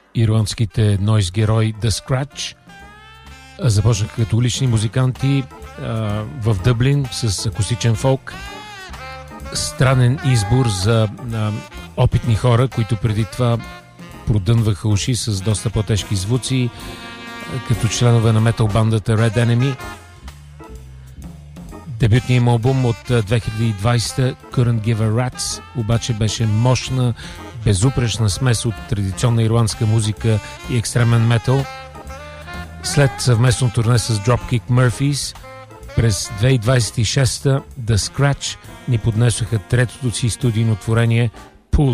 ирландските нойз герои The Scratch. Започнаха като улични музиканти в Дъблин с акустичен фолк. Странен избор за опитни хора, които преди това продънваха уши с доста по-тежки звуци, като членове на метал бандата Red Enemy. Дебютният им албум от 2020 Couldn't Give a Rat's обаче беше мощна, безупречна смес от традиционна ирландска музика и екстремен метал. След съвместно турне с Dropkick Murphys през 2026 The Scratch ни поднесоха третото си студийно творение